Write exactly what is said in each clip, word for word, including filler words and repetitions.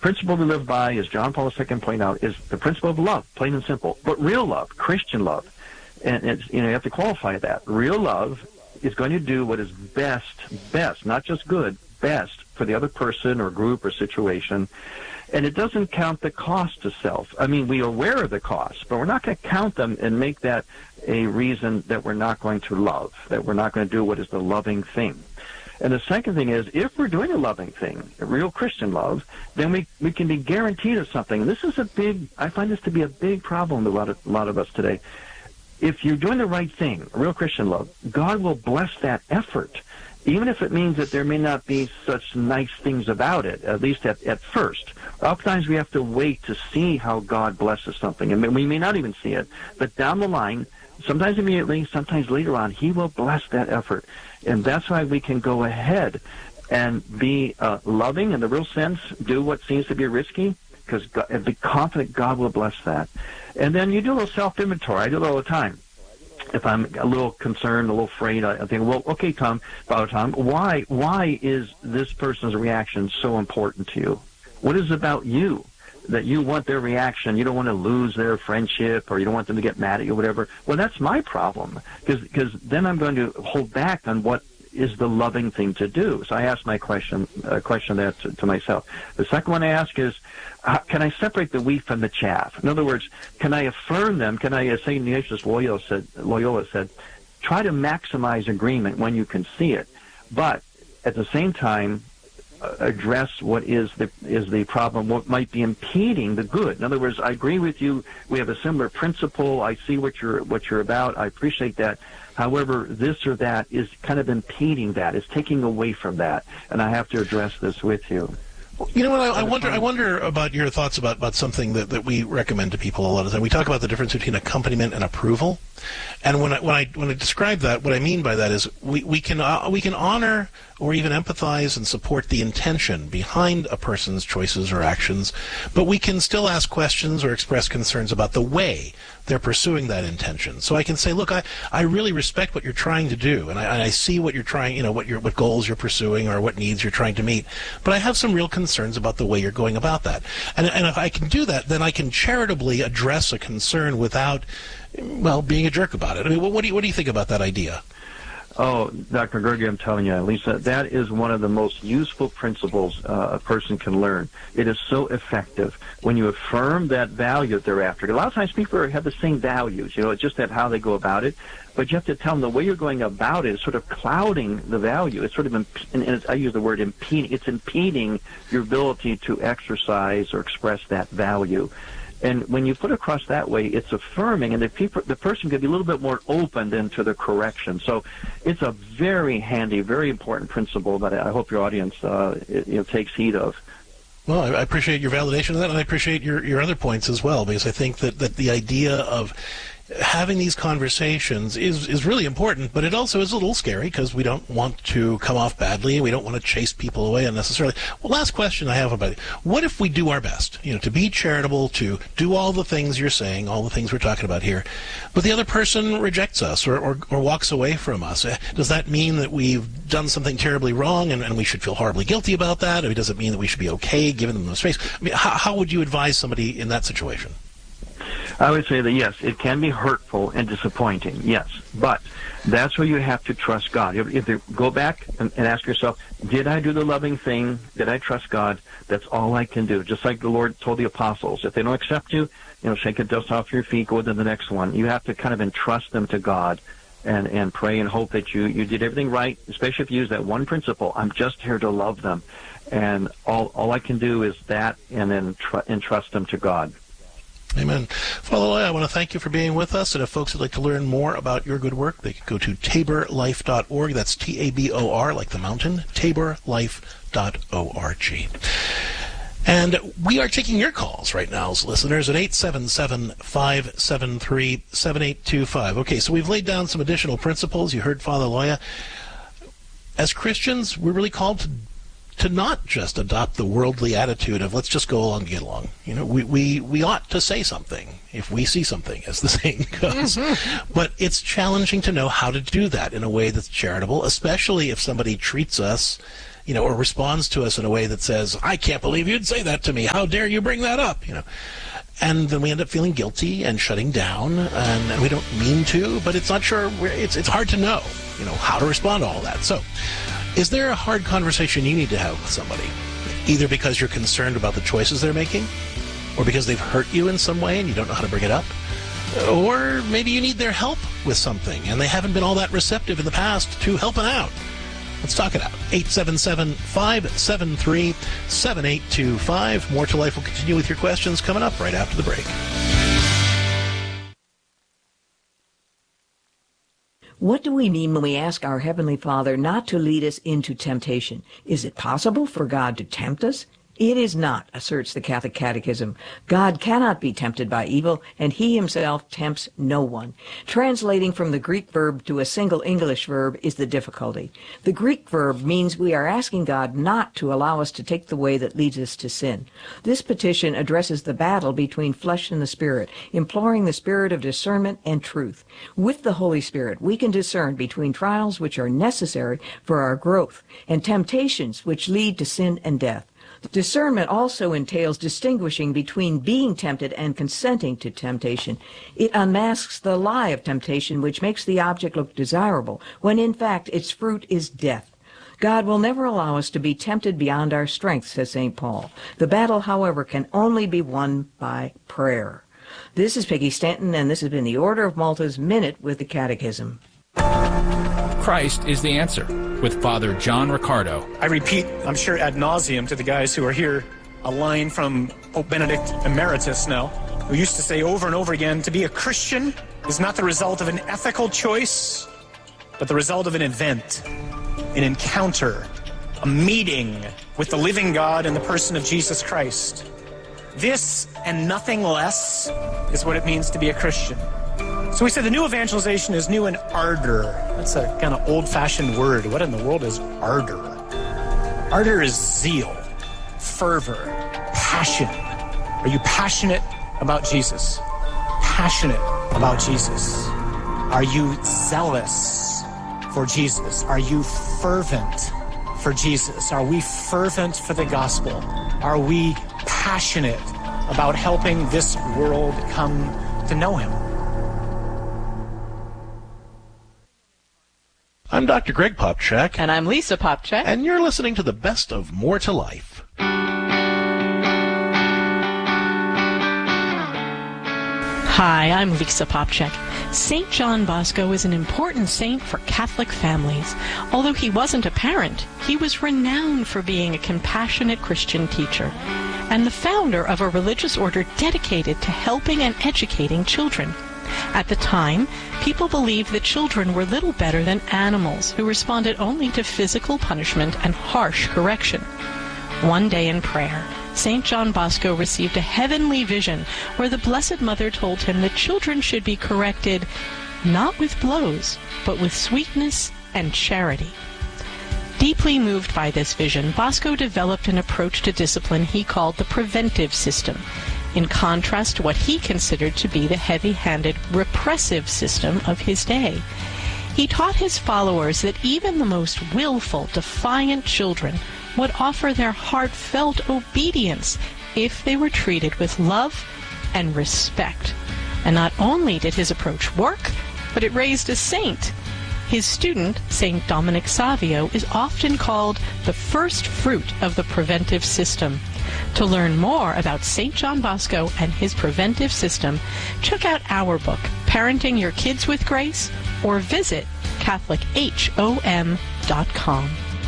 principle we live by, as John Paul the Second pointed out, is the principle of love, plain and simple. But real love, Christian love, and it's, you know, you have to qualify that. Real love is going to do what is best, best, not just good, best for the other person or group or situation. And it doesn't count the cost to self. I mean, we are aware of the costs, but we're not going to count them and make that a reason that we're not going to love, that we're not going to do what is the loving thing. And the second thing is, if we're doing a loving thing, a real Christian love, then we, we can be guaranteed of something. And this is a big, I find this to be a big problem with a lot of, a lot of us today. If you're doing the right thing, a real Christian love, God will bless that effort, even if it means that there may not be such nice things about it, at least at, at first. Oftentimes we have to wait to see how God blesses something, and we may not even see it. But down the line, sometimes immediately, sometimes later on, he will bless that effort. And that's why we can go ahead and be uh, loving in the real sense, do what seems to be risky, because and be confident God will bless that. And then you do a little self-inventory. I do it all the time. If I'm a little concerned, a little afraid, I think, well, okay, Tom, Father Tom, why why is this person's reaction so important to you? What is it about you that you want their reaction? You don't want to lose their friendship, or you don't want them to get mad at you, or whatever. Well, that's my problem, because then I'm going to hold back on what is the loving thing to do. So I ask my question, uh, question that to, to myself. The second one I ask is, how, can I separate the wheat from the chaff? In other words, can I affirm them? Can I, as Saint Ignatius Loyola said, Loyola said, try to maximize agreement when you can see it, but at the same time, uh, address what is the is the problem, what might be impeding the good. In other words, I agree with you. We have a similar principle. I see what you're what you're about. I appreciate that. However, this or that is kind of impeding that, is taking away from that, and I have to address this with you. You know what, I, I wonder I wonder about your thoughts about, about something that, that we recommend to people a lot of the time. We talk about the difference between accompaniment and approval. And when I, when I when I describe that, what I mean by that is we, we can uh, we can honor or even empathize and support the intention behind a person's choices or actions, but we can still ask questions or express concerns about the way they're pursuing that intention. So I can say, look, I, I really respect what you're trying to do, and I, and I see what you're trying, you know, what your what goals you're pursuing or what needs you're trying to meet, but I have some real concerns about the way you're going about that. And and if I can do that, then I can charitably address a concern without, well, being a jerk about it. I mean, what, what do you what do you think about that idea? Oh, Doctor Gregory, I'm telling you, Lisa, that is one of the most useful principles uh, a person can learn. It is so effective when you affirm that value that they're after. A lot of times people have the same values, you know, it's just that how they go about it. But you have to tell them the way you're going about it is sort of clouding the value. It's sort of, imp- and it's, I use the word impeding. It's impeding your ability to exercise or express that value. And when you put it across that way, it's affirming, and the, people, the person can be a little bit more open then to the correction. So it's a very handy, very important principle that I hope your audience uh, you know, takes heed of. Well, I appreciate your validation of that, and I appreciate your, your other points as well, because I think that, that the idea of having these conversations is, is really important, but it also is a little scary because we don't want to come off badly, and we don't want to chase people away unnecessarily. Well, last question I have about it. What if we do our best, you know, to be charitable, to do all the things you're saying, all the things we're talking about here, but the other person rejects us or, or, or walks away from us? Does that mean that we've done something terribly wrong and, and we should feel horribly guilty about that? Or does it mean that we should be okay giving them the space? I mean, how, how would you advise somebody in that situation? I would say that, yes, it can be hurtful and disappointing, yes. But that's where you have to trust God. You have to go back and, and ask yourself, did I do the loving thing? Did I trust God? That's all I can do. Just like the Lord told the apostles, if they don't accept you, you know, shake the dust off your feet, go to the next one. You have to kind of entrust them to God and, and pray and hope that you, you did everything right, especially if you use that one principle, I'm just here to love them. And all, all I can do is that and then tr- entrust them to God. Amen. Father Loya, I want to thank you for being with us. And if folks would like to learn more about your good work, they can go to tabor life dot org. That's T A B O R, like the mountain, tabor life dot org. And we are taking your calls right now as listeners at eight seven seven, five seven three, seven eight two five. Okay, so we've laid down some additional principles. You heard Father Loya. As Christians, we're really called to to not just adopt the worldly attitude of let's just go along and get along. You know, we, we, we ought to say something if we see something, as the saying goes. Mm-hmm. But it's challenging to know how to do that in a way that's charitable, especially if somebody treats us you know, or responds to us in a way that says, I can't believe you'd say that to me. How dare you bring that up? You know, and then we end up feeling guilty and shutting down, and, and we don't mean to, but it's not sure. It's it's hard to know, you know, how to respond to all that. So, is there a hard conversation you need to have with somebody, either because you're concerned about the choices they're making, or because they've hurt you in some way and you don't know how to bring it up? Or maybe you need their help with something and they haven't been all that receptive in the past to helping out. Let's talk it out. eight seven seven, five seven three, seven eight two five. More to Life will continue with your questions coming up right after the break. What do we mean when we ask our Heavenly Father not to lead us into temptation? Is it possible for God to tempt us? It is not, asserts the Catholic Catechism. God cannot be tempted by evil, and he himself tempts no one. Translating from the Greek verb to a single English verb is the difficulty. The Greek verb means we are asking God not to allow us to take the way that leads us to sin. This petition addresses the battle between flesh and the Spirit, imploring the Spirit of discernment and truth. With the Holy Spirit, we can discern between trials which are necessary for our growth and temptations which lead to sin and death. Discernment also entails distinguishing between being tempted and consenting to temptation. It unmasks the lie of temptation, which makes the object look desirable, when in fact its fruit is death. God will never allow us to be tempted beyond our strength, says Saint Paul. The battle, however, can only be won by prayer. This is Peggy Stanton, and this has been the Order of Malta's Minute with the Catechism. Christ is the answer, with Father John Riccardo. I repeat, I'm sure ad nauseum to the guys who are here, a line from Pope Benedict Emeritus now, who used to say over and over again, to be a Christian is not the result of an ethical choice, but the result of an event, an encounter, a meeting with the living God in the person of Jesus Christ. This and nothing less is what it means to be a Christian. So we said the new evangelization is new in ardor. That's a kind of old-fashioned word. What in the world is ardor? Ardor is zeal, fervor, passion. Are you passionate about Jesus? Passionate about Jesus. Are you zealous for Jesus? Are you fervent for Jesus? Are we fervent for the gospel? Are we passionate about helping this world come to know him? I'm Doctor Greg Popcak. And I'm Lisa Popcak. And you're listening to the best of More to Life. Hi, I'm Lisa Popcak. Saint John Bosco is an important saint for Catholic families. Although he wasn't a parent, he was renowned for being a compassionate Christian teacher and the founder of a religious order dedicated to helping and educating children. At the time, people believed that children were little better than animals who responded only to physical punishment and harsh correction. One day in prayer, Saint John Bosco received a heavenly vision where the Blessed Mother told him that children should be corrected not with blows, but with sweetness and charity. Deeply moved by this vision, Bosco developed an approach to discipline he called the preventive system, in contrast to what he considered to be the heavy-handed, repressive system of his day. He taught his followers that even the most willful, defiant children would offer their heartfelt obedience if they were treated with love and respect. And not only did his approach work, but it raised a saint. His student, Saint Dominic Savio, is often called the first fruit of the preventive system. To learn more about Saint John Bosco and his preventive system, check out our book, Parenting Your Kids with Grace, or visit Catholic H O M dot com.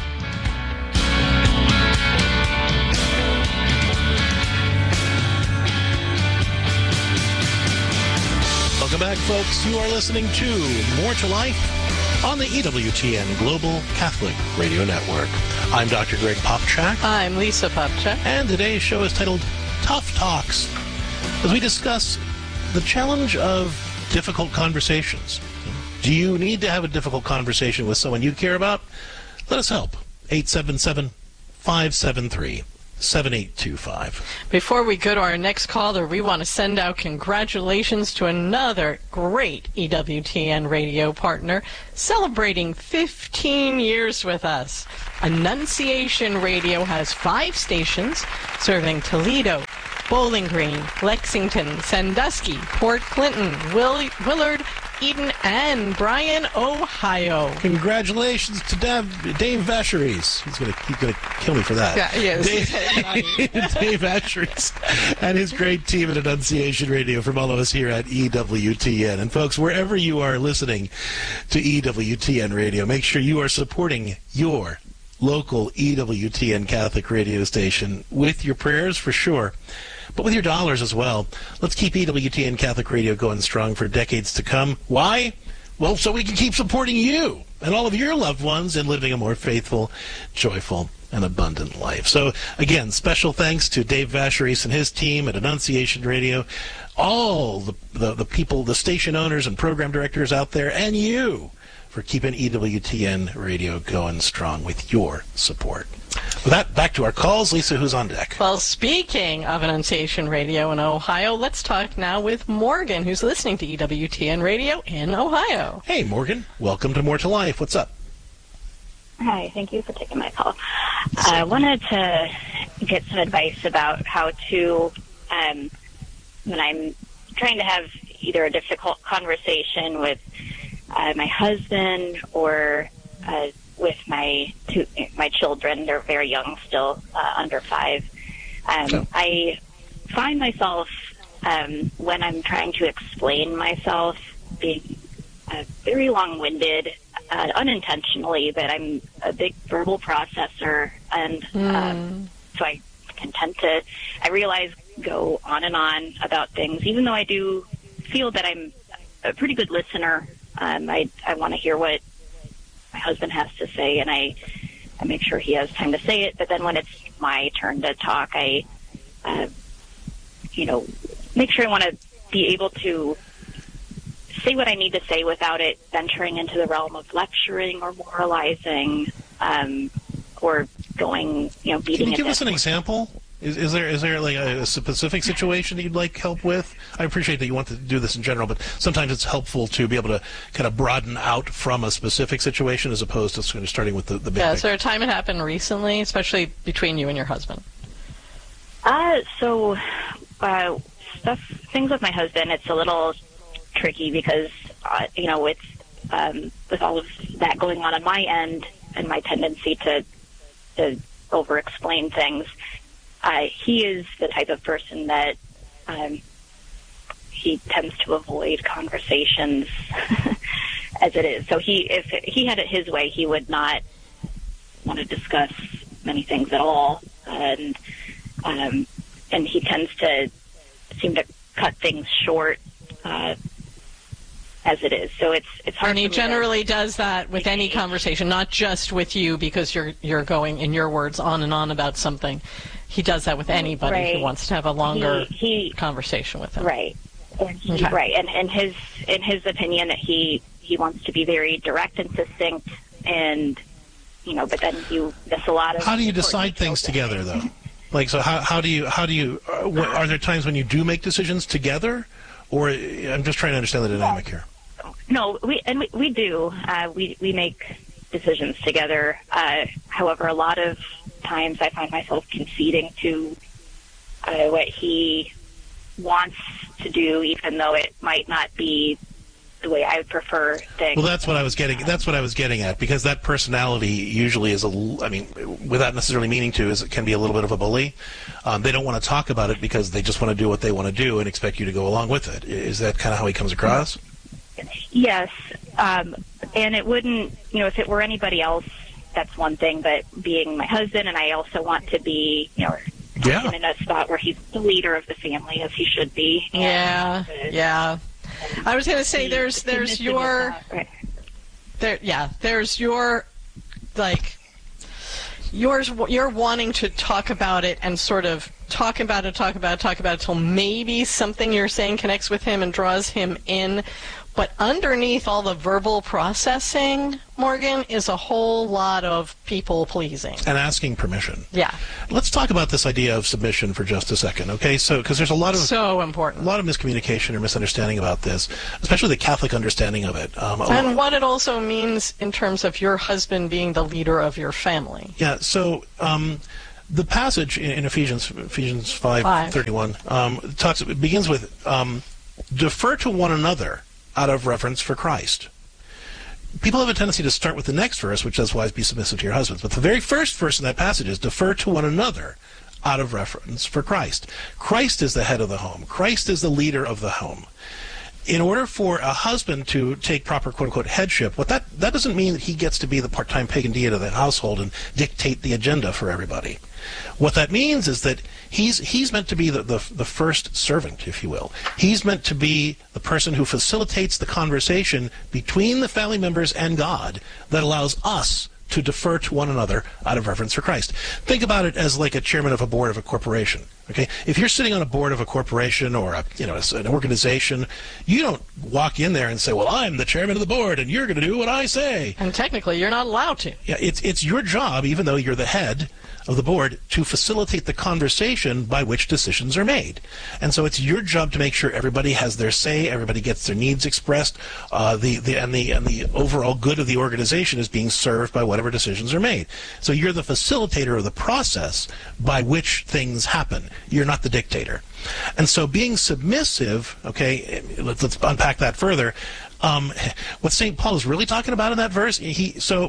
Welcome back, folks. You are listening to More to Life on the E W T N Global Catholic Radio Network. I'm Doctor Greg Popcak. I'm Lisa Popcak. And today's show is titled Tough Talks, as we discuss the challenge of difficult conversations. Do you need to have a difficult conversation with someone you care about? Let us help. eight seven seven, five seven three, seven eight two five. Before we go to our next caller, we want to send out congratulations to another great E W T N radio partner celebrating fifteen years with us. Annunciation Radio has five stations serving Toledo, Bowling Green, Lexington, Sandusky, Port Clinton, Will- Willard, Eden, and Bryan, Ohio. Congratulations to Dave, Dave Vacheries. He's gonna he's gonna kill me for that. Yeah, he is. Dave, Dave Vacheries and his great team at Annunciation Radio from all of us here at E W T N. And folks, wherever you are listening to E W T N Radio, make sure you are supporting your local E W T N Catholic radio station with your prayers for sure, but with your dollars as well. Let's keep E W T N Catholic Radio going strong for decades to come. Why? Well, so we can keep supporting you and all of your loved ones in living a more faithful, joyful, and abundant life. So, again, special thanks to Dave Vacheries and his team at Annunciation Radio, all the, the, the people, the station owners and program directors out there, and you for keeping E W T N Radio going strong with your support. With that, back to our calls. Lisa, who's on deck? Well, speaking of Annunciation Radio in Ohio, let's talk now with Morgan, who's listening to E W T N Radio in Ohio. Hey, Morgan. Welcome to More to Life. What's up? Hi, thank you for taking my call. I uh, wanted to get some advice about how to, um, when I'm trying to have either a difficult conversation with uh, my husband or uh, with my two, my children. They're very young still, uh, under five. Um, oh. I find myself, um, when I'm trying to explain myself, being uh, very long-winded, uh, unintentionally, but I'm a big verbal processor, and mm. um, so I can tend to, I realize, go on and on about things, even though I do feel that I'm a pretty good listener. Um, I, I want to hear what my husband has to say, and I, I make sure he has time to say it. But then when it's my turn to talk, I, uh, you know, make sure I want to be able to say what I need to say without it venturing into the realm of lecturing or moralizing, um, or going, you know, beating. Can you give a us an example? Is, is there is there like a, a specific situation that you'd like help with? I appreciate that you want to do this in general, but sometimes it's helpful to be able to kind of broaden out from a specific situation as opposed to sort of starting with the, the big Yeah, thing. is there a time it happened recently, especially between you and your husband? Uh, so, uh, stuff, things with my husband, it's a little tricky because, uh, you know, with, um, with all of that going on on my end and my tendency to, to over-explain things, Uh, he is the type of person that um, he tends to avoid conversations as it is. So he, if he had it his way, he would not want to discuss many things at all, and um, and he tends to seem to cut things short uh, as it is. So it's it's hard. And he generally does that with any conversation, not just with you, because you're you're going, in your words, on and on about something. He does that with anybody right. who wants to have a longer he, he, conversation with him. Right. And he, okay. Right. And in his in his opinion, he he wants to be very direct and succinct, and you know, but then you miss a lot of. How do you decide things together, though? Like, so how how do you how do you uh, wh- are there times when you do make decisions together, or I'm just trying to understand the dynamic here. No, we and we, we do. Uh, we we make decisions together. Uh, however, a lot of times I find myself conceding to uh, what he wants to do, even though it might not be the way I would prefer things. Well, that's what I was getting. That's what I was getting at, because that personality usually is a. I mean, without necessarily meaning to, is it can be a little bit of a bully. Um, they don't want to talk about it because they just want to do what they want to do and expect you to go along with it. Is that kind of how he comes across? Yes, um, and it wouldn't. You know, if it were anybody else, that's one thing. But being my husband, and I also want to be, you know, yeah. in a spot where he's the leader of the family, as he should be. Yeah, and, yeah. I was going to say, there's there's your, right. there yeah, there's your, like, yours. You're wanting to talk about it and sort of talk about it, talk about it, talk about it till maybe something you're saying connects with him and draws him in. But underneath all the verbal processing, Morgan, is a whole lot of people pleasing. And asking permission. Yeah. Let's talk about this idea of submission for just a second, okay? So, because there's a lot of so important, a lot of miscommunication or misunderstanding about this, especially the Catholic understanding of it. Um, and what it also means in terms of your husband being the leader of your family. Yeah. So. Um, The passage in, in Ephesians, Ephesians five thirty-one, um, talks. It begins with um, defer to one another out of reverence for Christ. People have a tendency to start with the next verse, which says, "Wives, be submissive to your husbands." But the very first verse in that passage is defer to one another out of reverence for Christ. Christ is the head of the home. Christ is the leader of the home. In order for a husband to take proper quote-unquote headship, what that, that doesn't mean that he gets to be the part-time pagan deity of the household and dictate the agenda for everybody. What that means is that he's he's meant to be the, the, the first servant, if you will. He's meant to be the person who facilitates the conversation between the family members and God that allows us to defer to one another out of reverence for Christ. Think about it as like a chairman of a board of a corporation. Okay, if you're sitting on a board of a corporation or a, you know, an organization, you don't walk in there and say, "Well, I'm the chairman of the board, and you're going to do what I say." And technically, you're not allowed to. Yeah, it's it's your job, even though you're the head of the board, to facilitate the conversation by which decisions are made. And so it's your job to make sure everybody has their say, everybody gets their needs expressed, uh, the the and the and the overall good of the organization is being served by whatever decisions are made. So you're the facilitator of the process by which things happen. You're not the dictator. And so being submissive, okay, let's, let's unpack that further. Um, what Saint Paul is really talking about in that verse, he so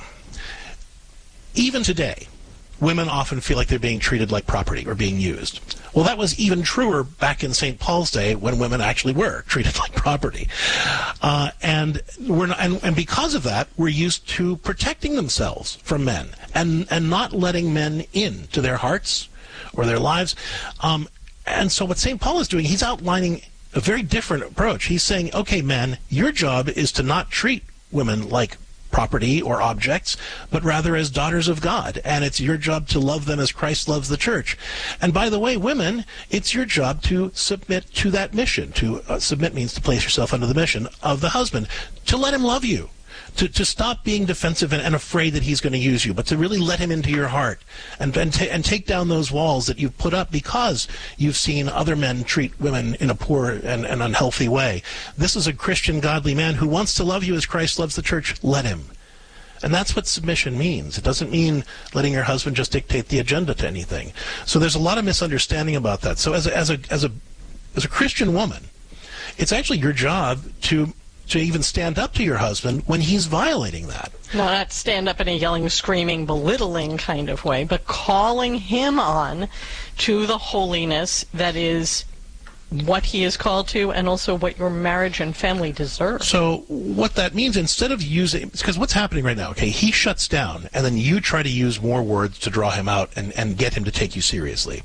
even today, women often feel like they're being treated like property or being used. Well, that was even truer back in Saint Paul's day when women actually were treated like property. Uh, and, we're not, and, and because of that, we're used to protecting themselves from men and, and not letting men in to their hearts or their lives. Um, and so what Saint Paul is doing, he's outlining a very different approach. He's saying, okay, men, your job is to not treat women like property or objects, but rather as daughters of God. And it's your job to love them as Christ loves the church. And by the way, women, it's your job to submit to that mission. To uh, submit means to place yourself under the mission of the husband, to let him love you, to, to stop being defensive and, and afraid that he's going to use you, but to really let him into your heart and, and, ta- and take down those walls that you've put up because you've seen other men treat women in a poor and, and unhealthy way. This is a Christian, godly man who wants to love you as Christ loves the church. Let him. And that's what submission means. It doesn't mean letting your husband just dictate the agenda to anything. So there's a lot of misunderstanding about that. So as a, as a, as a, as a Christian woman, it's actually your job to to even stand up to your husband when he's violating that. No, not stand up in a yelling, screaming, belittling kind of way, but calling him on to the holiness that is what he is called to and also what your marriage and family deserve. So what that means, instead of using, because what's happening right now, okay, he shuts down and then you try to use more words to draw him out and, and get him to take you seriously.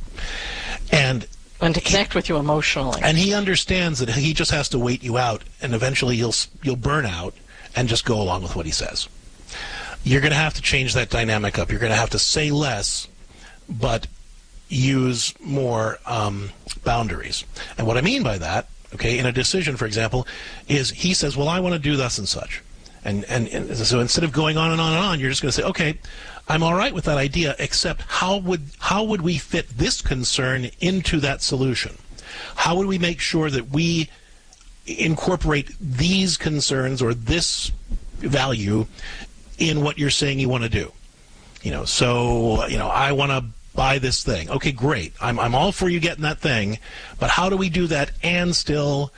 And And to connect with you emotionally. And he understands that he just has to wait you out, and eventually you'll you'll burn out and just go along with what he says. You're going to have to change that dynamic up. You're going to have to say less, but use more um, boundaries. And what I mean by that, okay, in a decision, for example, is he says, well, I want to do thus and such. And, and, and so instead of going on and on and on, you're just going to say, okay, I'm all right with that idea, except how would how would we fit this concern into that solution? How would we make sure that we incorporate these concerns or this value in what you're saying you want to do? You know, so, you know, I want to buy this thing. Okay, great. I'm I'm all for you getting that thing, but how do we do that and still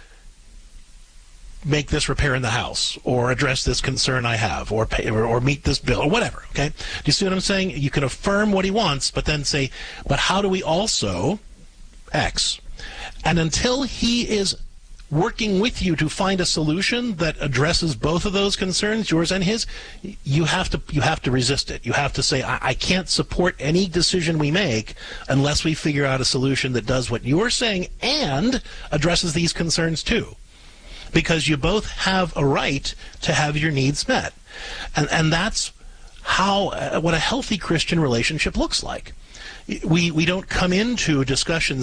make this repair in the house, or address this concern I have, or pay, or, or meet this bill, or whatever, okay? Do you see what I'm saying? You can affirm what he wants, but then say, but how do we also X? And until he is working with you to find a solution that addresses both of those concerns, yours and his, you have to you have to resist it. You have to say, I, I can't support any decision we make unless we figure out a solution that does what you're saying and addresses these concerns too. Because you both have a right to have your needs met. And and that's how uh, what a healthy Christian relationship looks like. We we don't come into discussions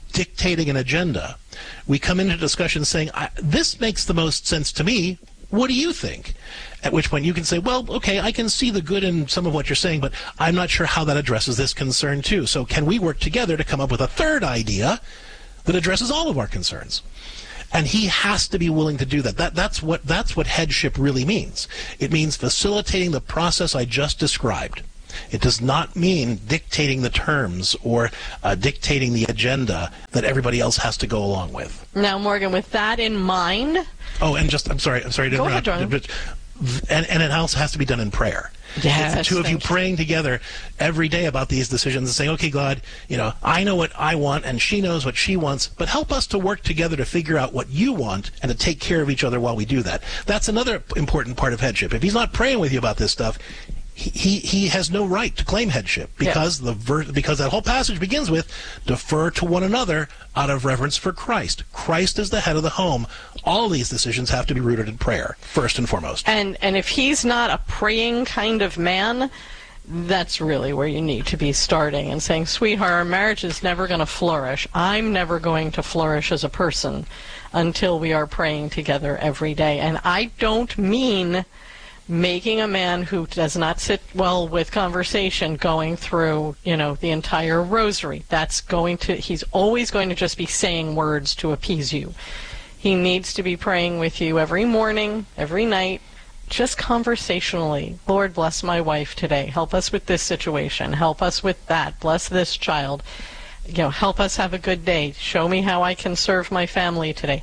dictating an agenda. We come into discussion saying, I, this makes the most sense to me. What do you think? At which point you can say, well, okay, I can see the good in some of what you're saying, but I'm not sure how that addresses this concern too. So can we work together to come up with a third idea that addresses all of our concerns? And he has to be willing to do that. That that's what that's what headship really means. It means facilitating the process I just described. It does not mean dictating the terms or uh, dictating the agenda that everybody else has to go along with. Now, Morgan, with that in mind... Oh, and just, I'm sorry, I'm sorry to Go interrupt. ahead, but, and, and it also has to be done in prayer. Yes, the two of you praying together every day about these decisions and saying, okay, God, you know, I know what I want and she knows what she wants, but help us to work together to figure out what you want and to take care of each other while we do that. That's another important part of headship. If he's not praying with you about this stuff, he he, he has no right to claim headship because yeah. the ver- because that whole passage begins with defer to one another out of reverence for Christ. Christ is the head of the home. All these decisions have to be rooted in prayer, first and foremost. And and if he's not a praying kind of man, that's really where you need to be starting and saying, sweetheart, our marriage is never going to flourish. I'm never going to flourish as a person until we are praying together every day. And I don't mean making a man who does not sit well with conversation going through, you know, the entire rosary. That's going to, he's always going to just be saying words to appease you. He needs to be praying with you every morning, every night, just conversationally. Lord, bless my wife today. Help us with this situation. Help us with that. Bless this child. You know, help us have a good day. Show me how I can serve my family today.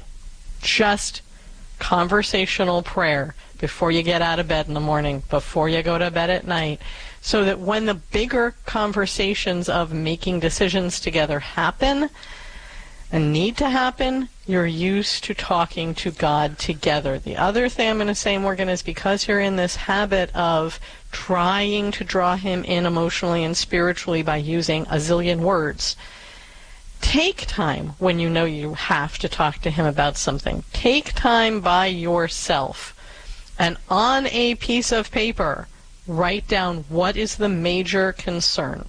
Just conversational prayer before you get out of bed in the morning, before you go to bed at night, so that when the bigger conversations of making decisions together happen and need to happen, you're used to talking to God together. The other thing I'm going to say, Morgan, is because you're in this habit of trying to draw him in emotionally and spiritually by using a zillion words, take time when you know you have to talk to him about something. Take time by yourself and on a piece of paper, write down what is the major concern.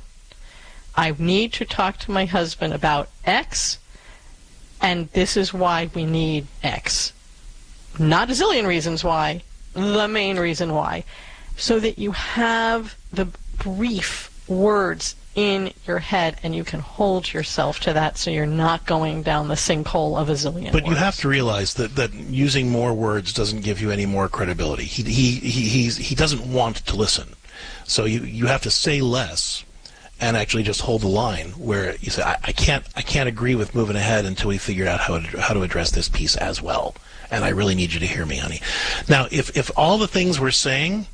I need to talk to my husband about X, and this is why we need X. Not a zillion reasons why, the main reason why. So that you have the brief words in your head and you can hold yourself to that so you're not going down the sinkhole of a zillion But words. you have to realize that, that using more words doesn't give you any more credibility. He he he he's, he doesn't want to listen. So you, you have to say less and actually just hold the line where you say, I, I can't I can't agree with moving ahead until we figure out how to, how to address this piece as well. And I really need you to hear me, honey. Now, if if all the things we're saying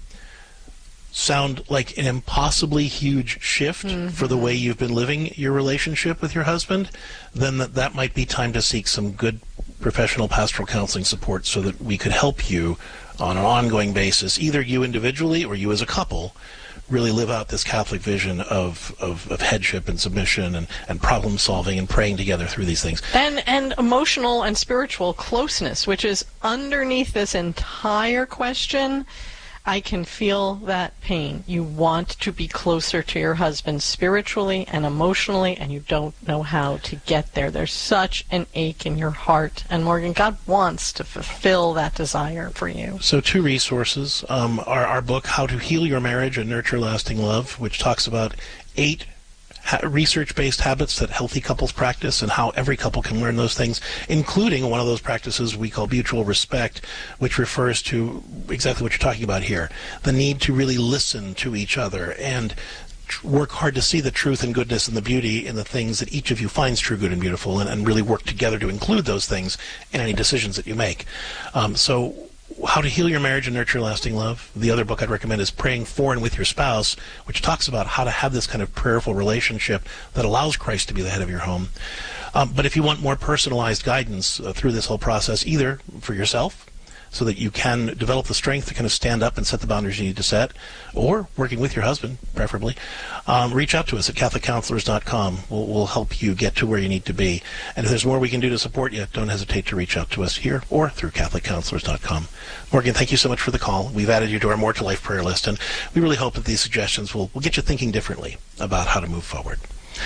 sound like an impossibly huge shift mm-hmm. for the way you've been living your relationship with your husband, then that, that might be time to seek some good professional pastoral counseling support so that we could help you on an ongoing basis, either you individually or you as a couple, really live out this Catholic vision of, of, of headship and submission and, and problem solving and praying together through these things. And, and emotional and spiritual closeness, which is underneath this entire question. I can feel that pain. You want to be closer to your husband spiritually and emotionally, and you don't know how to get there. There's such an ache in your heart. And Morgan, God wants to fulfill that desire for you. So two resources. Um, our, our book, How to Heal Your Marriage and Nurture Lasting Love, which talks about eight Ha- research-based habits that healthy couples practice and how every couple can learn those things, including one of those practices we call mutual respect, which refers to exactly what you're talking about here, the need to really listen to each other and tr- work hard to see the truth and goodness and the beauty in the things that each of you finds true, good, and beautiful, and, and really work together to include those things in any decisions that you make. Um, so How to Heal Your Marriage and Nurture Lasting Love. The other book I'd recommend is Praying For and With Your Spouse, which talks about how to have this kind of prayerful relationship that allows Christ to be the head of your home. Um, but if you want more personalized guidance uh, through this whole process, either for yourself, so that you can develop the strength to kind of stand up and set the boundaries you need to set, or working with your husband, preferably, um, reach out to us at Catholic Counselors dot com. We'll, we'll help you get to where you need to be. And if there's more we can do to support you, don't hesitate to reach out to us here or through Catholic Counselors dot com. Morgan, thank you so much for the call. We've added you to our More to Life prayer list, and we really hope that these suggestions will, will get you thinking differently about how to move forward.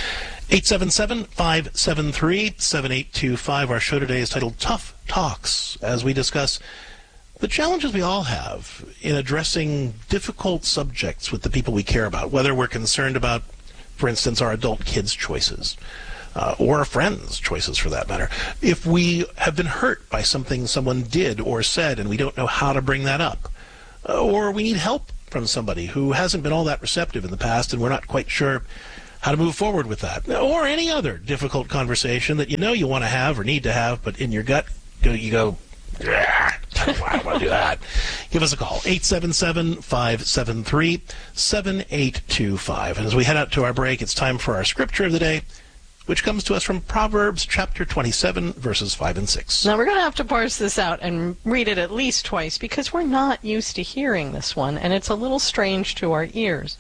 eight seven seven, five seven three, seven eight two five. Our show today is titled Tough Talks, as we discuss the challenges we all have in addressing difficult subjects with the people we care about, whether we're concerned about, for instance, our adult kids' choices, uh, or our friends' choices for that matter. If we have been hurt by something someone did or said and we don't know how to bring that up, uh, or we need help from somebody who hasn't been all that receptive in the past and we're not quite sure how to move forward with that, or any other difficult conversation that you know you want to have or need to have, but in your gut you go, I don't want to do that. Give us a call, eight seven seven, five seven three, seven eight two five. And as we head out to our break, it's time for our scripture of the day, which comes to us from Proverbs chapter twenty-seven, verses five and six. Now, we're going to have to parse this out and read it at least twice because we're not used to hearing this one, and it's a little strange to our ears.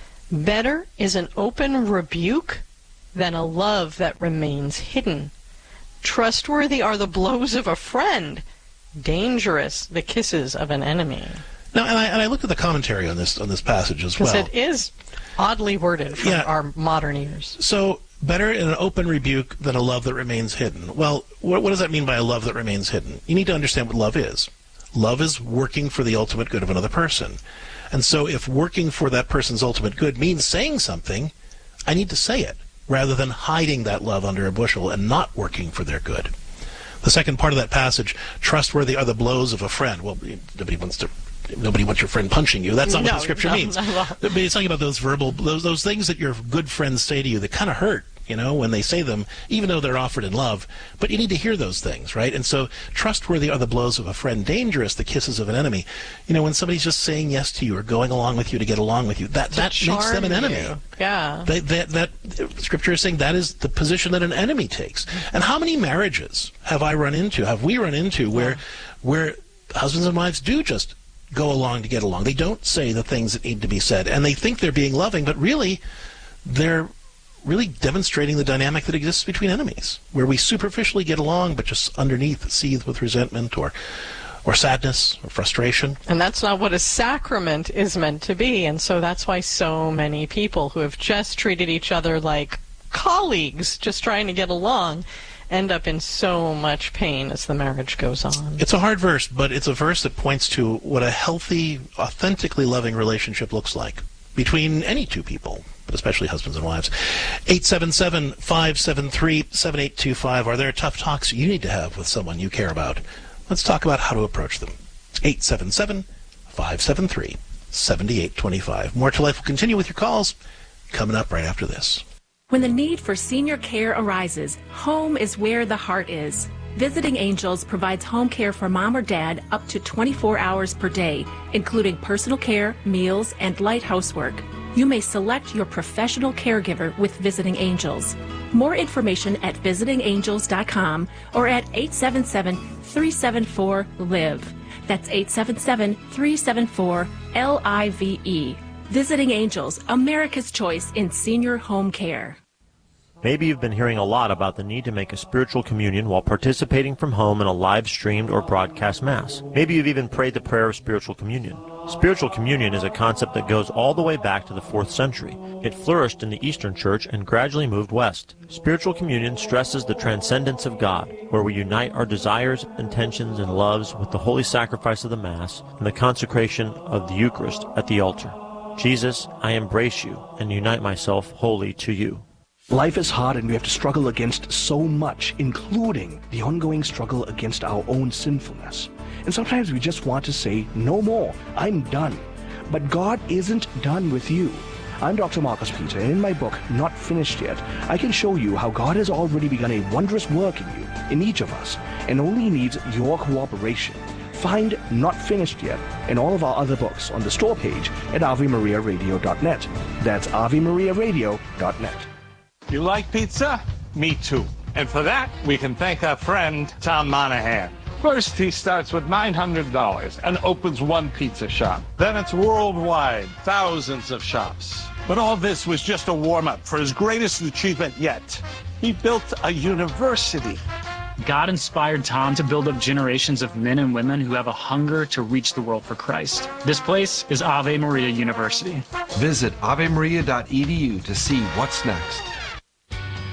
Better is an open rebuke than a love that remains hidden. Trustworthy are the blows of a friend, dangerous the kisses of an enemy. Now, and I, and I looked at the commentary on this on this passage as well. Because it is oddly worded from yeah. our modern ears. So, better in an open rebuke than a love that remains hidden. Well, what, what does that mean by a love that remains hidden? You need to understand what love is. Love is working for the ultimate good of another person. And so if working for that person's ultimate good means saying something, I need to say it, rather than hiding that love under a bushel and not working for their good. The second part of that passage, trustworthy are the blows of a friend. Well, nobody wants to Nobody wants your friend punching you. That's not no, what the scripture no, means. No. But it's talking about those verbal, those, those things that your good friends say to you that kind of hurt, you know, when they say them, even though they're offered in love. But you need to hear those things, right? And so trustworthy are the blows of a friend, dangerous the kisses of an enemy. You know, when somebody's just saying yes to you or going along with you to get along with you, that, that makes them an enemy. You. Yeah. They, that, that scripture is saying that is the position that an enemy takes. And how many marriages have I run into, have we run into, where, yeah. where husbands and wives do just go along to get along? They don't say the things that need to be said, and they think they're being loving, but really they're really demonstrating the dynamic that exists between enemies, where we superficially get along but just underneath seethe with resentment or or sadness or frustration. And that's not what a sacrament is meant to be, and so that's why so many people who have just treated each other like colleagues, just trying to get along, end up in so much pain as the marriage goes on. It's a hard verse, but it's a verse that points to what a healthy, authentically loving relationship looks like between any two people, but especially husbands and wives. eight seven seven, five seven three, seven eight two five. Are there tough talks you need to have with someone you care about? Let's talk about how to approach them. eight seven seven, five seven three, seven eight two five. More to Life will continue with your calls coming up right after this. When the need for senior care arises, home is where the heart is. Visiting Angels provides home care for mom or dad up to twenty-four hours per day, including personal care, meals, and light housework. You may select your professional caregiver with Visiting Angels. More information at visiting angels dot com or at eight seven seven, three seven four, L I V E. That's eight seven seven, three seven four, L I V E. Visiting Angels, America's choice in senior home care. Maybe you've been hearing a lot about the need to make a spiritual communion while participating from home in a live-streamed or broadcast Mass. Maybe you've even prayed the prayer of spiritual communion. Spiritual communion is a concept that goes all the way back to the fourth century. It flourished in the Eastern Church and gradually moved west. Spiritual communion stresses the transcendence of God, where we unite our desires, intentions, and loves with the holy sacrifice of the Mass and the consecration of the Eucharist at the altar. Jesus, I embrace you and unite myself wholly to you. Life is hard and we have to struggle against so much, including the ongoing struggle against our own sinfulness. And sometimes we just want to say, no more, I'm done. But God isn't done with you. I'm Doctor Marcus Peter, and in my book, Not Finished Yet, I can show you how God has already begun a wondrous work in you, in each of us, and only needs your cooperation. Find Not Finished Yet and all of our other books on the store page at ave maria radio dot net. That's ave maria radio dot net. You like pizza? Me too. And for that, we can thank our friend, Tom Monahan. First, he starts with nine hundred dollars and opens one pizza shop. Then it's worldwide, thousands of shops. But all this was just a warm-up for his greatest achievement yet. He built a university. God inspired Tom to build up generations of men and women who have a hunger to reach the world for Christ. This place is Ave Maria University. Visit ave maria dot e d u to see what's next.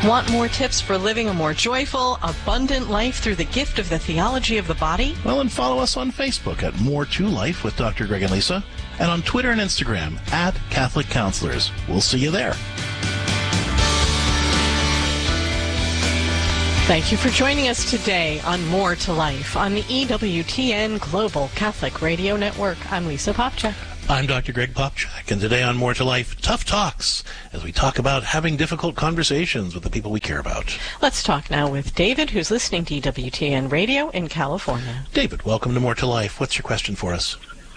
Want more tips for living a more joyful, abundant life through the gift of the theology of the body? Well, and follow us on Facebook at More to Life with Doctor Greg and Lisa, and on Twitter and Instagram at Catholic Counselors. We'll see you there. Thank you for joining us today on More to Life on the E W T N Global Catholic Radio Network. I'm Lisa Popcak. I'm Doctor Greg Popcak, and today on More to Life, Tough Talks, as we talk about having difficult conversations with the people we care about. Let's talk now with David, who's listening to E W T N Radio in California. David, welcome to More to Life. What's your question for us?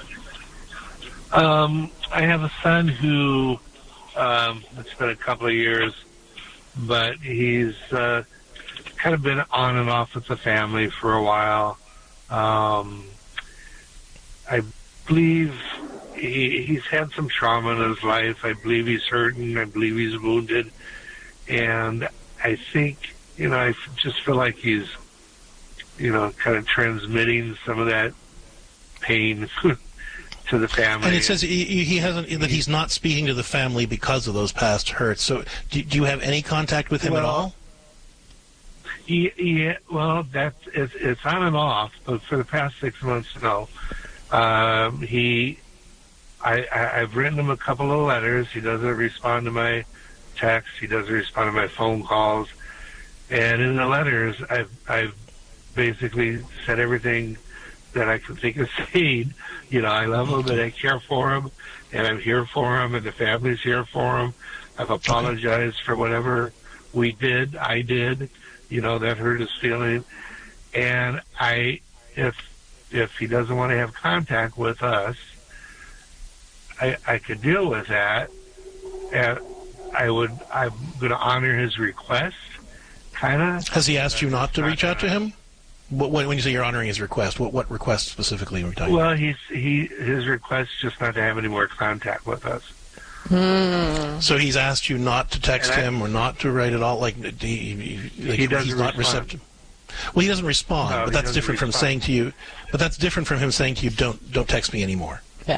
Um, I have a son who, um, it's been a couple of years, but he's uh, kind of been on and off with the family for a while. Um, I believe he, he's had some trauma in his life. I believe he's hurting. I believe he's wounded. And I think, you know, I just feel like he's, you know, kind of transmitting some of that pain to the family. And it says he, he hasn't, that he's not speaking to the family because of those past hurts. So do, do you have any contact with him well, at all? He, he, well, that's, it's, it's on and off, but for the past six months, no. Um, he, I, I, I've written him a couple of letters. He doesn't respond to my texts. He doesn't respond to my phone calls. And in the letters, I've, I've basically said everything that I could think of saying. You know, I love him and I care for him, and I'm here for him, and the family's here for him. I've apologized for whatever we did, I did, you know, that hurt his feeling. And I, if if he doesn't want to have contact with us, I, I could deal with that. And I would, I'm going to honor his request, kind of. Has he asked you not to reach out to him? What, when you say you're honoring his request, what, what request specifically are we talking well, about? Well, he's, he, his request is just not to have any more contact with us. Hmm. So he's asked you not to text I, him or not to write at all? Like, he, he, like he doesn't he's not respond. receptive? Well, he doesn't respond, no, but that's different respond. from saying to you, but that's different from him saying to you, don't, don't text me anymore. Yeah.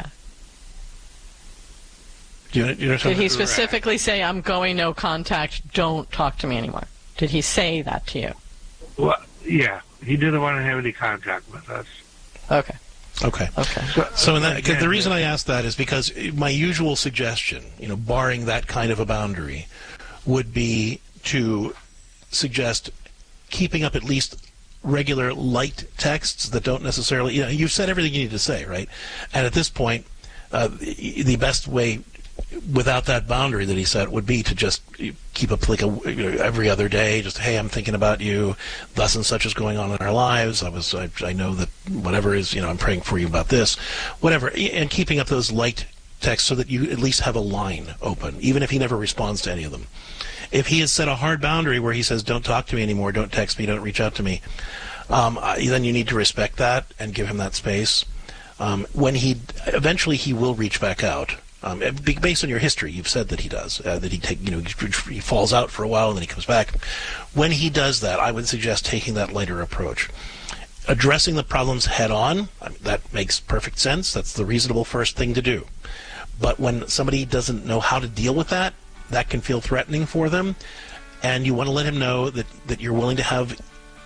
Do you, you know Did he specifically say, I'm going no contact, don't talk to me anymore? Did he say that to you? Well, yeah. He didn't want to have any contact with us. Okay. Okay. Okay. So, so in that, cause the reason I asked that is because my usual suggestion, you know, barring that kind of a boundary, would be to suggest keeping up at least regular light texts that don't necessarily, you know, you've said everything you need to say, right? And at this point, uh, the best way without that boundary that he set would be to just keep up like a, you know, every other day, just, hey, I'm thinking about you, thus and such is going on in our lives, I was I, I know that whatever is, you know, I'm praying for you about this, whatever, and keeping up those light texts so that you at least have a line open, even if he never responds to any of them. If he has set a hard boundary where he says, don't talk to me anymore, don't text me, don't reach out to me, um, then you need to respect that and give him that space. Um, when he, eventually he will reach back out. Um, based on your history, you've said that he does, uh, that he take, you know, he falls out for a while and then he comes back. When he does that, I would suggest taking that lighter approach. Addressing the problems head on, I mean, that makes perfect sense. That's the reasonable first thing to do. But when somebody doesn't know how to deal with that, that can feel threatening for them. And you want to let him know that, that you're willing to have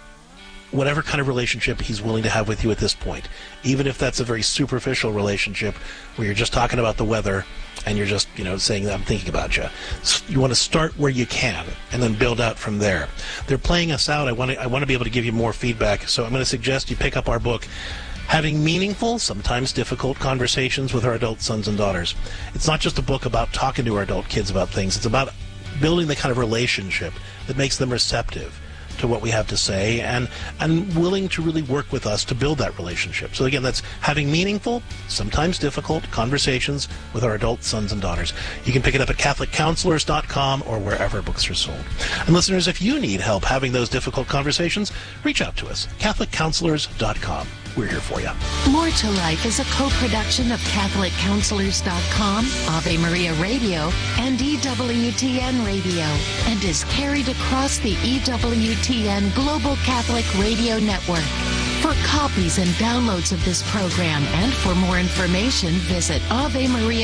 whatever kind of relationship he's willing to have with you at this point, even if that's a very superficial relationship where you're just talking about the weather and you're just, you know, saying that I'm thinking about you. So you want to start where you can and then build out from there. They're playing us out. I want to, I want to be able to give you more feedback, so I'm going to suggest you pick up our book, Having Meaningful, Sometimes Difficult Conversations with Our Adult Sons and Daughters. It's not just a book about talking to our adult kids about things. It's about building the kind of relationship that makes them receptive to what we have to say and and willing to really work with us to build that relationship. So again, that's Having Meaningful, Sometimes Difficult Conversations with Our Adult Sons and Daughters. You can pick it up at Catholic Counselors dot com or wherever books are sold. And listeners, if you need help having those difficult conversations, reach out to us, Catholic Counselors dot com. We're here for you. More to Life is a co-production of Catholic Counselors dot com, Ave Maria Radio, and E W T N Radio, and is carried across the E W T N Global Catholic Radio Network. For copies and downloads of this program and for more information, visit Ave Maria